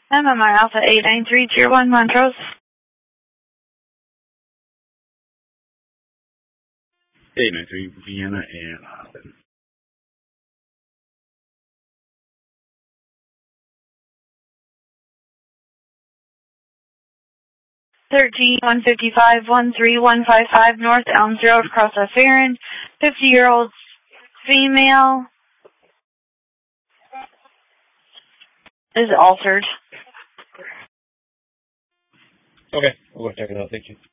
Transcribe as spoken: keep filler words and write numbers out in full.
M M R Alpha eight nine three, Tier one, Montrose. eight nine three, Vienna and Austin. thirteen, one fifty-five, one three one five five, North Elms Road, across a Farron, fifty-year-old female is altered. Okay, we'll go check it out. Thank you.